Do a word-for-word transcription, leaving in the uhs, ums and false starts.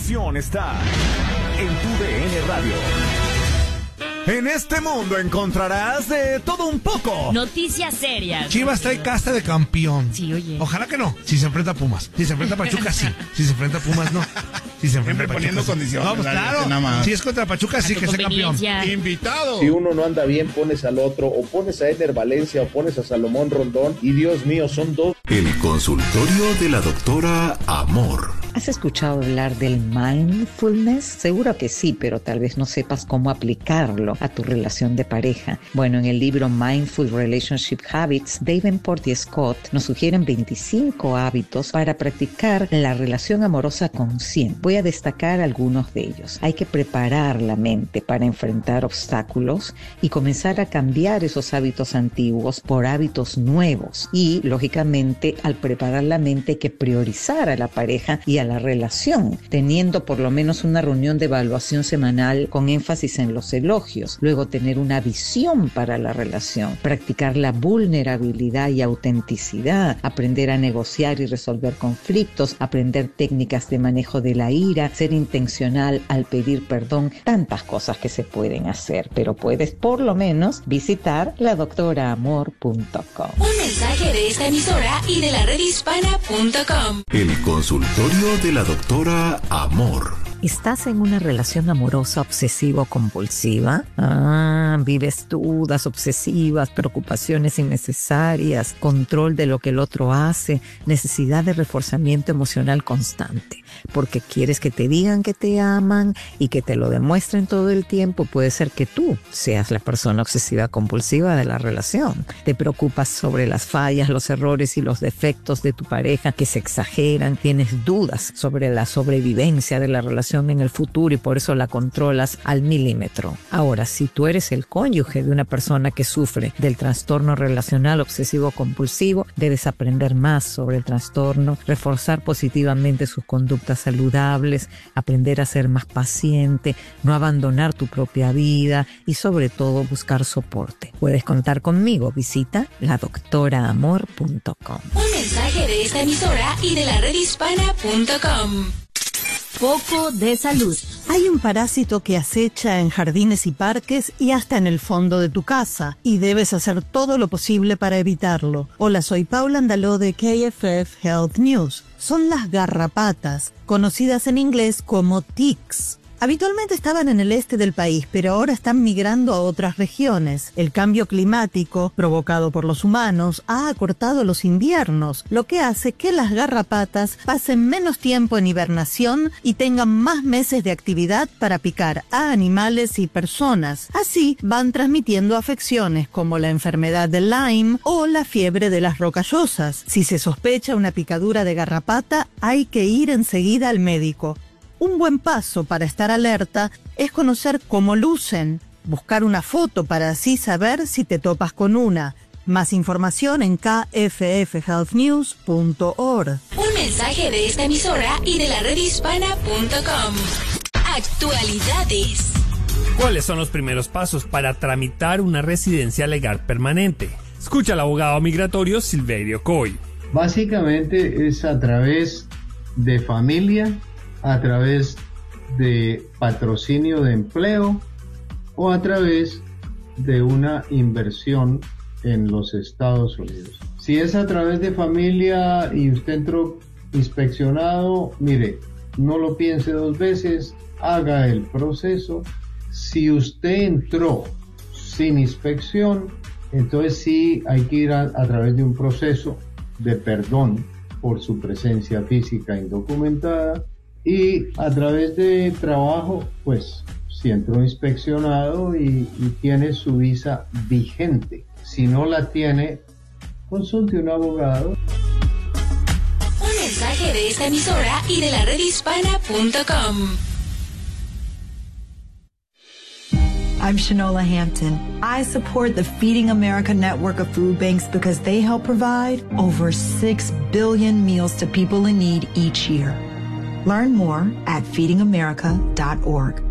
información está en tu D N Radio. En este mundo encontrarás de todo un poco. Noticias serias. Chivas trae casta de campeón. Sí, oye. Ojalá que no. Si se enfrenta a Pumas. Si se enfrenta a Pachuca, sí. Si se enfrenta a Pumas, no. Si se enfrenta Siempre a Pachuca, poniendo sí. condiciones. No, pues claro. Si es contra Pachuca, sí que sea campeón. Invitado. Si uno no anda bien, pones al otro. O pones a Eder Valencia o pones a Salomón Rondón. Y Dios mío, son dos. El consultorio de la doctora Amor. ¿Has escuchado hablar del mindfulness? Seguro que sí, pero tal vez no sepas cómo aplicarlo a tu relación de pareja. Bueno, en el libro Mindful Relationship Habits, Davenport y Scott nos sugieren veinticinco hábitos para practicar la relación amorosa consciente. Voy a destacar algunos de ellos. Hay que preparar la mente para enfrentar obstáculos y comenzar a cambiar esos hábitos antiguos por hábitos nuevos. Y, lógicamente, al preparar la mente hay que priorizar a la pareja y a la relación, teniendo por lo menos una reunión de evaluación semanal con énfasis en los elogios. Luego tener una visión para la relación, practicar la vulnerabilidad y autenticidad, aprender a negociar y resolver conflictos, aprender técnicas de manejo de la ira, ser intencional al pedir perdón, tantas cosas que se pueden hacer, pero puedes por lo menos visitar la doctora amor punto com. Un mensaje de esta emisora y de la red hispana punto com. El consultorio de la doctora Amor. ¿Estás en una relación amorosa obsesivo-compulsiva? Ah, vives dudas obsesivas, preocupaciones innecesarias, control de lo que el otro hace, necesidad de reforzamiento emocional constante. Porque quieres que te digan que te aman y que te lo demuestren todo el tiempo. Puede ser que tú seas la persona obsesiva-compulsiva de la relación. Te preocupas sobre las fallas, los errores y los defectos de tu pareja que se exageran. Tienes dudas sobre la sobrevivencia de la relación en el futuro y por eso la controlas al milímetro. Ahora, si tú eres el cónyuge de una persona que sufre del trastorno relacional obsesivo-compulsivo, debes aprender más sobre el trastorno, reforzar positivamente sus conductas saludables, aprender a ser más paciente, no abandonar tu propia vida y sobre todo buscar soporte. Puedes contar conmigo. Visita la doctora amor punto com. Un mensaje de esta emisora y de la red hispana punto com. Foco de salud. Hay un parásito que acecha en jardines y parques y hasta en el fondo de tu casa, y debes hacer todo lo posible para evitarlo. Hola, soy Paula Andaló de K F F Health News. Son las garrapatas, conocidas en inglés como ticks. Habitualmente estaban en el este del país, pero ahora están migrando a otras regiones. El cambio climático, provocado por los humanos, ha acortado los inviernos, lo que hace que las garrapatas pasen menos tiempo en hibernación y tengan más meses de actividad para picar a animales y personas. Así van transmitiendo afecciones como la enfermedad de Lyme o la fiebre de las rocallosas. Si se sospecha una picadura de garrapata, hay que ir enseguida al médico. Un buen paso para estar alerta es conocer cómo lucen, buscar una foto para así saber si te topas con una. Más información en k f f health news punto org. Un mensaje de esta emisora y de la red hispana punto com. Actualidades. ¿Cuáles son los primeros pasos para tramitar una residencia legal permanente? Escucha al abogado migratorio Silverio Coy. Básicamente es a través de familia, a través de patrocinio de empleo o a través de una inversión en los Estados Unidos. Si es a través de familia y usted entró inspeccionado, mire, no lo piense dos veces, haga el proceso. Si usted entró sin inspección, entonces sí hay que ir a, a través de un proceso de perdón por su presencia física indocumentada. Y a través de trabajo, pues, si entró inspeccionado y, y tiene su visa vigente. Si no la tiene, consulte un abogado. Un mensaje de esta emisora y de la red hispana punto com. I'm Shanola Hampton. I support the Feeding America network of food banks because they help provide over six billion meals to people in need each year. Learn more at feeding america dot org.